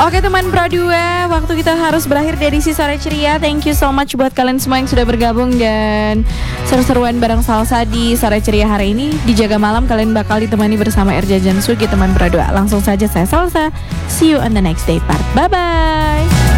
Oke teman Pro 2, waktu kita harus berakhir di edisi Sore Ceria. Thank you so much buat kalian semua yang sudah bergabung dan seru-seruan bareng Salsa di Sore Ceria hari ini. Di Jaga Malam kalian bakal ditemani bersama Erja Jansugi teman Pro 2. Langsung saja saya Salsa. See you on the next day part. Bye-bye.